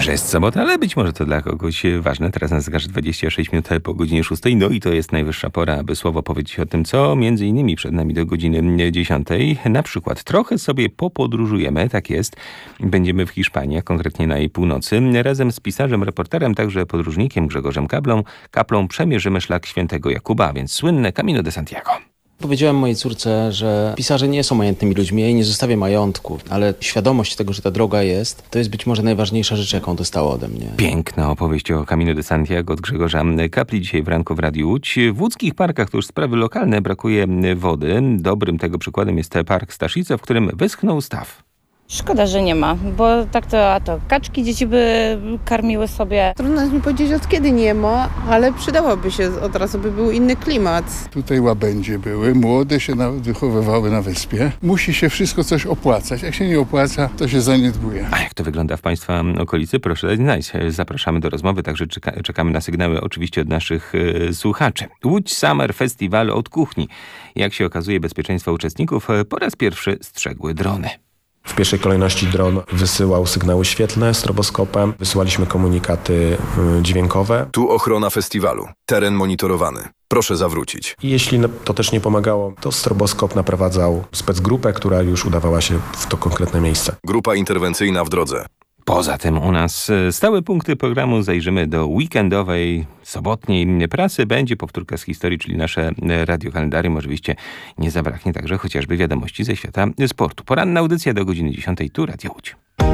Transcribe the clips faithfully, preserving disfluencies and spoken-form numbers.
że jest sobota, ale być może to dla kogoś ważne. Teraz na zegarze dwadzieścia sześć minut po godzinie szóstej. No i to jest najwyższa pora, aby słowo powiedzieć o tym, co między innymi przed nami do godziny dziesiątej. Na przykład trochę sobie popodróżujemy, tak jest. Będziemy w Hiszpanii, a konkretnie na jej północy. Razem z pisarzem, reporterem, także podróżnikiem Grzegorzem Kaplą, Kaplą przemierzymy szlak świętego Jakuba, a więc słynne Camino de Santiago. Powiedziałem mojej córce, że pisarze nie są majętnymi ludźmi, ja jej nie zostawię majątku, ale świadomość tego, że ta droga jest, to jest być może najważniejsza rzecz, jaką dostała ode mnie. Piękna opowieść o Camino de Santiago od Grzegorza Kapli dzisiaj w Ranku w Radiu Łódź. W łódzkich parkach to już sprawy lokalne, brakuje wody. Dobrym tego przykładem jest park Staszice, w którym wyschnął staw. Szkoda, że nie ma, bo tak to, a to kaczki dzieci by karmiły sobie. Trudno jest mi powiedzieć, od kiedy nie ma, ale przydałoby się od razu, by był inny klimat. Tutaj łabędzie były, młode się nawet wychowywały na wyspie. Musi się wszystko coś opłacać. Jak się nie opłaca, to się zaniedbuje. A jak to wygląda w Państwa okolicy? Proszę dać znać. Zapraszamy do rozmowy, także czeka, czekamy na sygnały oczywiście od naszych e, słuchaczy. Łódź Summer Festival od kuchni. Jak się okazuje, bezpieczeństwo uczestników po raz pierwszy strzegły drony. W pierwszej kolejności dron wysyłał sygnały świetlne stroboskopem, wysyłaliśmy komunikaty dźwiękowe. Tu ochrona festiwalu. Teren monitorowany. Proszę zawrócić. I jeśli to też nie pomagało, to stroboskop naprowadzał specgrupę, która już udawała się w to konkretne miejsce. Grupa interwencyjna w drodze. Poza tym u nas stałe punkty programu. Zajrzymy do weekendowej, sobotniej prasy. Będzie powtórka z historii, czyli nasze radiokalendarium. Oczywiście nie zabraknie także chociażby wiadomości ze świata sportu. Poranna audycja do godziny dziesiątej. Tu Radio Łódź.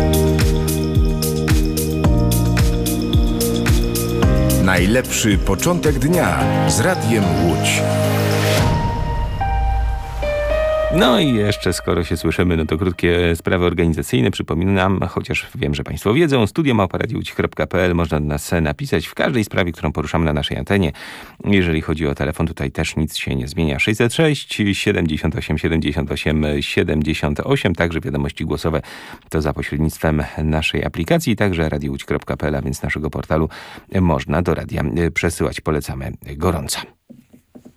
Najlepszy początek dnia z Radiem Łódź. No i jeszcze, skoro się słyszymy, no to krótkie sprawy organizacyjne. Przypominam, chociaż wiem, że Państwo wiedzą, studio małpa radio łódź kropka p l. Można do nas napisać w każdej sprawie, którą poruszamy na naszej antenie. Jeżeli chodzi o telefon, tutaj też nic się nie zmienia. sześćset sześć siedemdziesiąt osiem siedemdziesiąt osiem siedemdziesiąt osiem. Także wiadomości głosowe to za pośrednictwem naszej aplikacji, także radio łódź kropka p l, a więc naszego portalu można do radia przesyłać. Polecamy gorąco.